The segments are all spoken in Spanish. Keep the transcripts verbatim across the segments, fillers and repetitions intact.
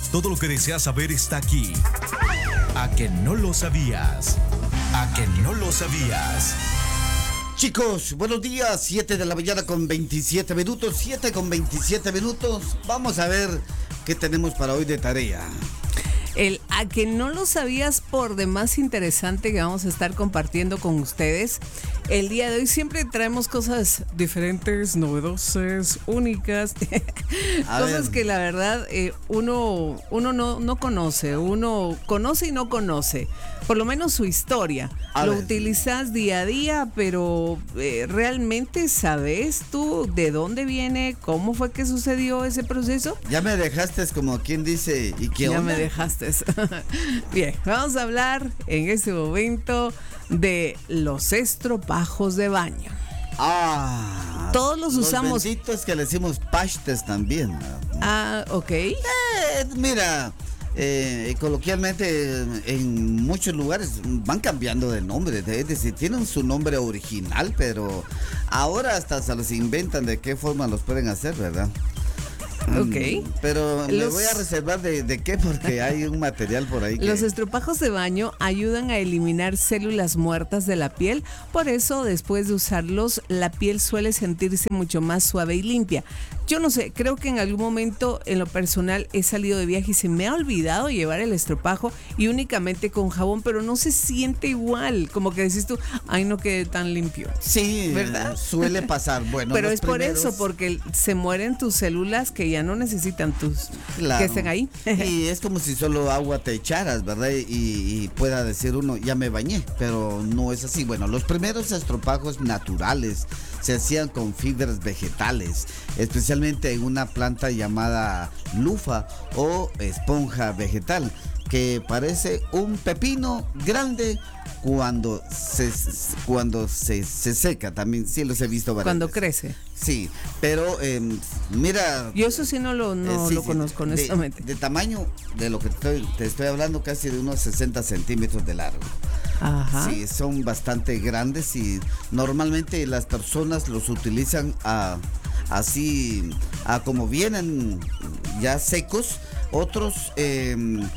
Todo lo que deseas saber está aquí. ¿A que no lo sabías? ¿A que no lo sabías? Chicos, buenos días, siete de la mañana con veintisiete minutos, siete con veintisiete minutos. Vamos a ver qué tenemos para hoy de tarea. El a que no lo sabías por demás interesante que vamos a estar compartiendo con ustedes. El día de hoy siempre traemos cosas diferentes, novedosas, únicas, cosas ver. que la verdad eh, uno, uno no, no conoce, uno conoce y no conoce, por lo menos su historia. A lo ver. utilizas día a día, pero eh, ¿realmente sabes tú de dónde viene? ¿Cómo fue que sucedió ese proceso? Ya me dejaste como quien dice, ¿y qué onda? Ya me dejaste. Bien, vamos a hablar en este momento de los estropajos de baño. Ah, todos los, los usamos. Los que le decimos pastes también. Ah, ok. Eh, mira, eh, coloquialmente en muchos lugares van cambiando de nombre, es decir, tienen su nombre original, pero ahora hasta se los inventan de qué forma los pueden hacer, ¿verdad? Ok. Pero me los, voy a reservar de, de qué, porque hay un material por ahí que... Los estropajos de baño ayudan a eliminar células muertas de la piel, por eso después de usarlos la piel suele sentirse mucho más suave y limpia. Yo no sé, creo que en algún momento en lo personal he salido de viaje y se me ha olvidado llevar el estropajo y únicamente con jabón, pero no se siente igual, como que decís tú, ay, no quedé tan limpio. Sí, ¿verdad? Suele pasar. Bueno, pero es primeros... por eso, porque se mueren tus células que ya no necesitan tus, claro. que estén ahí. Y es como si solo agua te echaras, ¿verdad? Y, y pueda decir uno, ya me bañé, pero no es así. Bueno, los primeros estropajos naturales se hacían con fibras vegetales, especialmente en una planta llamada lufa o esponja vegetal, que parece un pepino grande cuando se cuando se, se seca. También sí los he visto varias cuando veces. crece. Sí, pero eh, mira, yo eso sí no lo, no eh, sí, lo sí, conozco de, honestamente. De, de tamaño, de lo que estoy, te estoy hablando, casi de unos sesenta centímetros de largo. Ajá. Sí, son bastante grandes y normalmente las personas los utilizan a, así, a como vienen ya secos. Otros eh,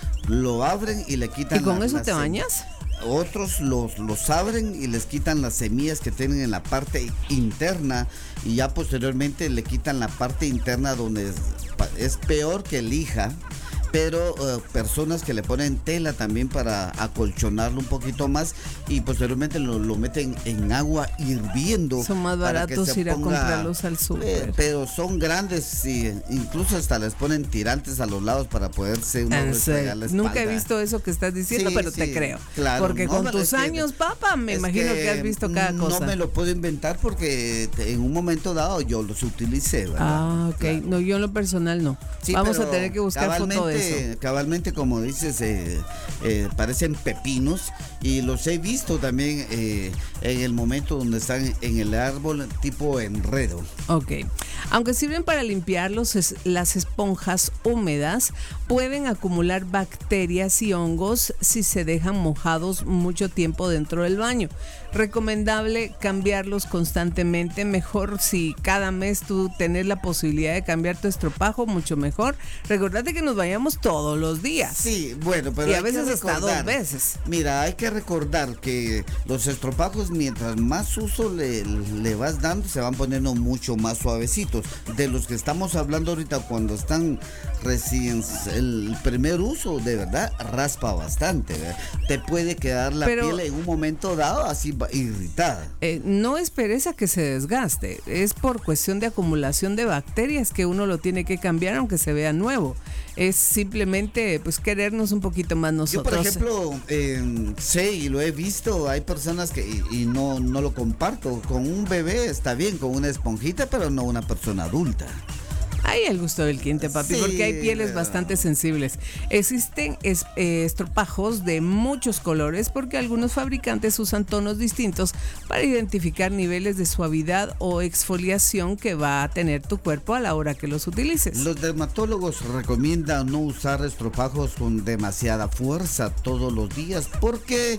lo abren y le quitan. ¿Y con la, eso la te sem- bañas? Otros los, los abren y les quitan las semillas que tienen en la parte interna y ya posteriormente le quitan la parte interna donde es, es peor que lija. Pero uh, personas que le ponen tela también para acolchonarlo un poquito más y posteriormente lo, lo meten en agua hirviendo. Son más baratos ir a ponga, comprarlos al súper. Eh, pero son grandes y incluso hasta les ponen tirantes a los lados para poderse uno restregar la espalda. Nunca he visto eso que estás diciendo, sí, pero sí, te creo. Claro, porque no, con tus que, años, papá, me imagino que, que has visto cada no cosa. No me lo puedo inventar porque en un momento dado yo los utilicé, ¿verdad? Ah, ok. Claro. No, yo en lo personal no. Sí, vamos a tener que buscar foto de eso. Cabalmente, como dices, eh, eh, parecen pepinos y los he visto también eh, en el momento donde están en el árbol tipo enredo. Ok. Aunque sirven para limpiar los es, las esponjas húmedas, pueden acumular bacterias y hongos si se dejan mojados mucho tiempo dentro del baño. Recomendable cambiarlos constantemente, mejor si cada mes tú tenés la posibilidad de cambiar tu estropajo, mucho mejor. Recordate que nos bañamos todos los días. Sí, bueno, pero y hay a veces que hasta dos veces. Mira, hay que recordar que los estropajos, mientras más uso le, le vas dando, se van poniendo mucho más suavecitos. De los que estamos hablando ahorita, cuando están recién el primer uso, de verdad, raspa bastante, ¿verdad? Te puede quedar la pero, piel en un momento dado así irritada. Eh, no esperes a que se desgaste, es por cuestión de acumulación de bacterias que uno lo tiene que cambiar aunque se vea nuevo. Es simplemente pues querernos un poquito más nosotros. Yo, por ejemplo, eh, sé y lo he visto, hay personas que, y, y no, no lo comparto, con un bebé está bien, con una esponjita, pero no una persona adulta. Hay el gusto del cliente, papi, sí, porque hay pieles bastante sensibles. Existen es, eh, estropajos de muchos colores porque algunos fabricantes usan tonos distintos para identificar niveles de suavidad o exfoliación que va a tener tu cuerpo a la hora que los utilices. Los dermatólogos recomiendan no usar estropajos con demasiada fuerza todos los días porque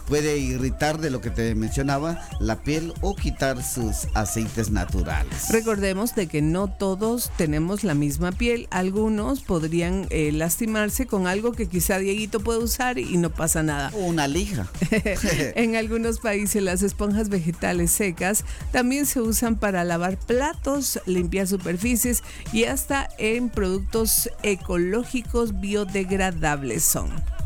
puede irritar, de lo que te mencionaba, la piel o quitar sus aceites naturales. Recordemos de que no todos tenemos la misma piel. Algunos podrían eh, lastimarse con algo que quizá Dieguito puede usar y no pasa nada. Una lija. En algunos países las esponjas vegetales secas también se usan para lavar platos, limpiar superficies y hasta en productos ecológicos biodegradables son.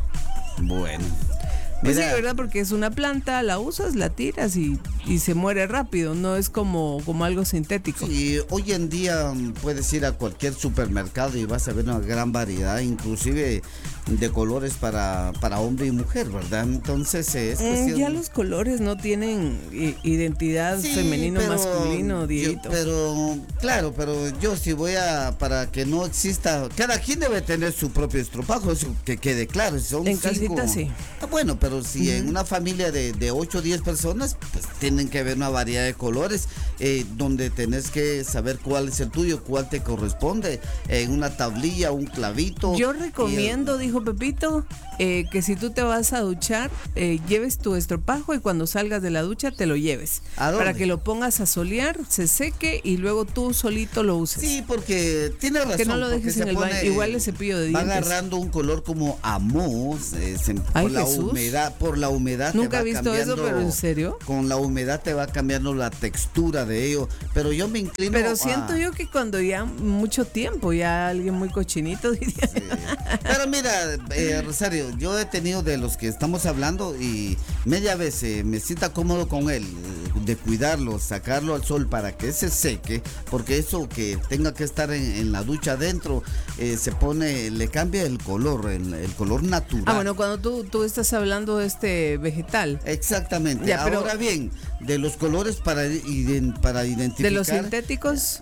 Bueno. Pues Mira, sí, ¿verdad? Porque es una planta, la usas, la tiras y, y se muere rápido, no es como, como algo sintético. y hoy en día mm, puedes ir a cualquier supermercado y vas a ver una gran variedad, inclusive de colores para, para hombre y mujer, ¿verdad? Entonces es Mm, cuestión... ya los colores no tienen i- identidad Sí, femenino, pero masculino, yo- Dieguito. Pero, claro, pero yo si voy a, para que no exista, cada quien debe tener su propio estropajo, eso que quede claro. Si son En cinco- casita, sí. Ah, bueno, pero si en una familia de, de ocho o diez personas, pues tienen que haber una variedad de colores, eh, donde tenés que saber cuál es el tuyo, cuál te corresponde, en una tablilla, un clavito. Yo y, recomiendo, dijo Pepito, eh, que si tú te vas a duchar, eh, lleves tu estropajo y cuando salgas de la ducha te lo lleves. ¿A dónde? Para que lo pongas a solear, se seque y luego tú solito lo uses. Sí, porque tiene razón. Que no lo porque dejes se en el pone- baño, igual el cepillo de Va dientes. agarrando un color como a mousse, eh, se- Ay, por la Jesús. humedad, por la humedad. te Nunca va he visto eso, cambiando- pero ¿en serio? Con la humedad te va cambiando la textura de ello, pero yo me inclino. Pero a- siento yo que cuando ya mucho tiempo, ya alguien muy cochinito diría. Sí. Pero mira, eh, Rosario, yo he tenido de los que estamos hablando y media vez eh, me sienta cómodo con él, eh, de cuidarlo, sacarlo al sol para que se seque, porque eso que tenga que estar en, en la ducha adentro, eh, se pone, le cambia el color, el, el color natural. Ah, bueno, cuando tú, tú estás hablando de este vegetal. Exactamente. Ya, pero- Ahora bien, de los colores para, iden- para identificar. De los sintéticos,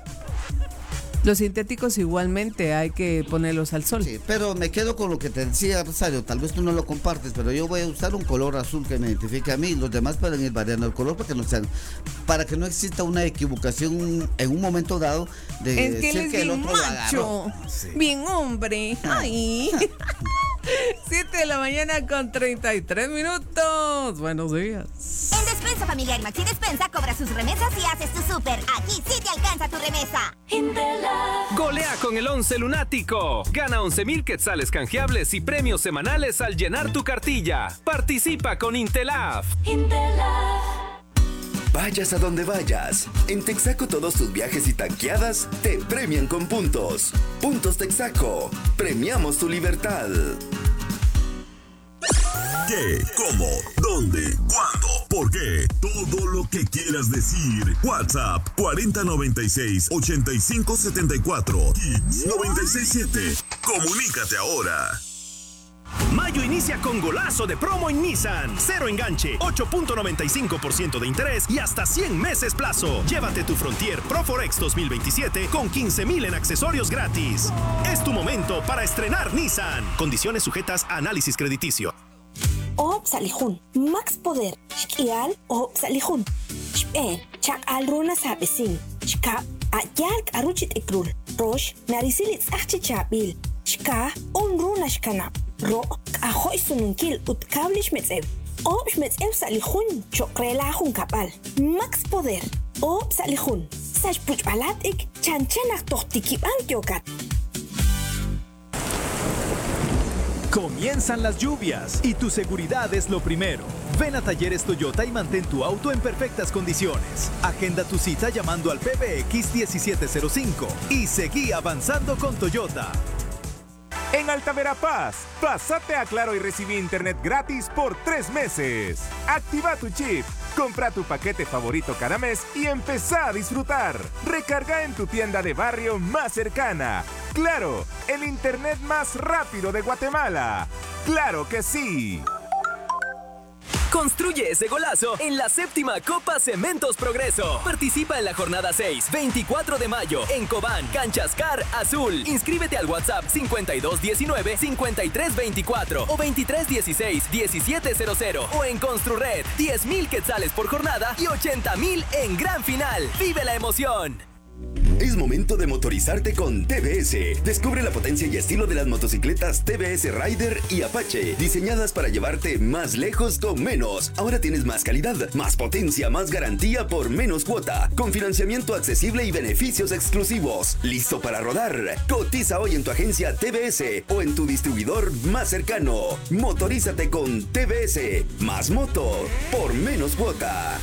los sintéticos igualmente hay que ponerlos al sol. Sí, pero me quedo con lo que te decía, Rosario, tal vez tú no lo compartes, pero yo voy a usar un color azul que me identifique a mí, los demás pueden ir variando el color para que no sean, para que no exista una equivocación en un momento dado de Es que él decir es que el bien otro lo macho, agarró. Sí. bien hombre. Ay. siete de la mañana con treinta y tres minutos. Buenos días. En Despensa Familiar Maxi Despensa cobra sus remesas y haces tu súper. Aquí sí te alcanza tu remesa. Golea con el once lunático. Gana once mil quetzales canjeables y premios semanales al llenar tu cartilla. Participa con Intelaf. Vayas a donde vayas, en Texaco todos tus viajes y tanqueadas te premian con puntos. Puntos Texaco, premiamos tu libertad. ¿Qué? ¿Cómo? ¿Dónde? ¿Cuándo? ¿Por qué? Todo lo que quieras decir. WhatsApp cuarenta noventa y seis, ochenta y cinco setenta y cuatro. Hits noventa y seis punto siete. Comunícate ahora. Mayo inicia con golazo de promo en Nissan. Cero enganche, ocho punto noventa y cinco por ciento de interés y hasta cien meses plazo. Llévate tu Frontier Pro Forex dos mil veintisiete con quince mil en accesorios gratis. Es tu momento para estrenar Nissan. Condiciones sujetas a análisis crediticio. Op salihun, Max Poder, Shkial, Op salihun. Shpe, Chak Alruna Sabesin, Shka, Ayalk Aruchit Ekrul, Rosh, Narisilit Sachichabil, Shka, Unruna Shkanap, Ro, Ahoy Sununkil, Utkablish Metzev, Op Metzev salihun, Chokrelahun Kapal, Max Poder, Op salihun, Sashpuch Alatik, Chanchanak Tohtikiban Yokat. Comienzan las lluvias y tu seguridad es lo primero. Ven a Talleres Toyota y mantén tu auto en perfectas condiciones. Agenda tu cita llamando al P B X diecisiete cero cinco y seguí avanzando con Toyota. En Alta Verapaz, pásate a Claro y recibí internet gratis por tres meses. Activa tu chip, compra tu paquete favorito cada mes y empezá a disfrutar. Recarga en tu tienda de barrio más cercana. Claro, el internet más rápido de Guatemala. ¡Claro que sí! Construye ese golazo en la séptima Copa Cementos Progreso. Participa en la jornada seis, veinticuatro de mayo, en Cobán, Canchas Car Azul. Inscríbete al WhatsApp cincuenta y dos diecinueve, cincuenta y tres veinticuatro o veintitrés dieciséis, diecisiete cero cero o en Construred, diez mil quetzales por jornada y ochenta mil en gran final. ¡Vive la emoción! Es momento de motorizarte con T V S. Descubre la potencia y estilo de las motocicletas T V S Rider y Apache, diseñadas para llevarte más lejos con menos. Ahora tienes más calidad, más potencia, más garantía por menos cuota, con financiamiento accesible y beneficios exclusivos. ¿Listo para rodar? Cotiza hoy en tu agencia T V S o en tu distribuidor más cercano. Motorízate con T V S. Más moto por menos cuota.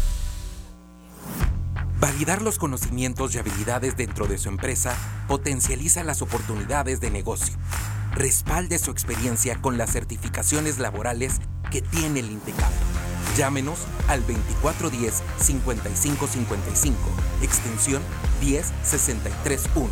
Validar los conocimientos y habilidades dentro de su empresa potencializa las oportunidades de negocio. Respalde su experiencia con las certificaciones laborales que tiene el INTECAP. Llámenos al veinticuatro diez, cincuenta y cinco cincuenta y cinco, extensión diez sesenta y tres uno.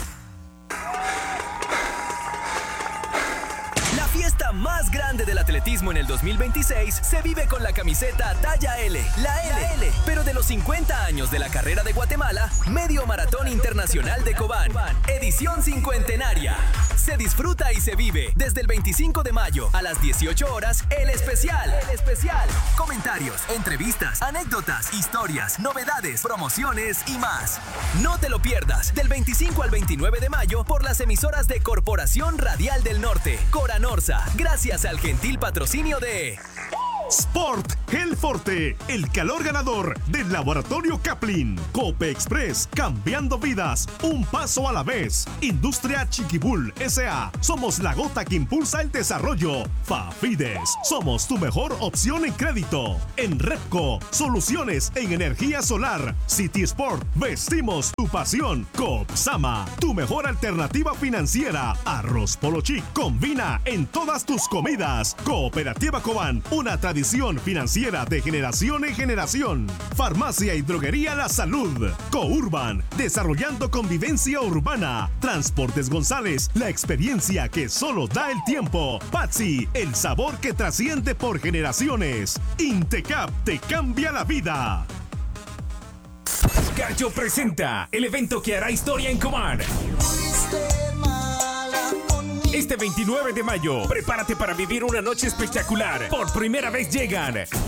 La fiesta más grande del atletismo en el dos mil veintiséis se vive con la camiseta talla L, la L, la L, pero de los cincuenta años de la carrera de Guatemala, Medio Maratón Internacional de Cobán, edición cincuentenaria. Se disfruta y se vive desde el veinticinco de mayo a las dieciocho horas, el especial, el especial. Comentarios, entrevistas, anécdotas, historias, novedades, promociones y más. No te lo pierdas del veinticinco al veintinueve de mayo por las emisoras de Corporación Radial del Norte, Coranorsa, gracias al gentil patrocinio de Sport Gel Forte, el calor ganador del Laboratorio Kaplan. Cope Express, cambiando vidas, un paso a la vez. Industria Chiquibul S A, somos la gota que impulsa el desarrollo. Fafides, somos tu mejor opción en crédito. En Repco, soluciones en energía solar. City Sport, vestimos tu pasión. Copsama, tu mejor alternativa financiera. Arroz Polo Chic, combina en todas tus comidas. Cooperativa Cobán, una tradición financiera de generación en generación. Farmacia y droguería La Salud. Courban, desarrollando convivencia urbana. Transportes González, la experiencia que solo da el tiempo. Patsy, el sabor que trasciende por generaciones. Intecap te cambia la vida. Cacho presenta el evento que hará historia en Cobán. Este veintinueve de mayo, prepárate para vivir una noche espectacular. Por primera vez llegan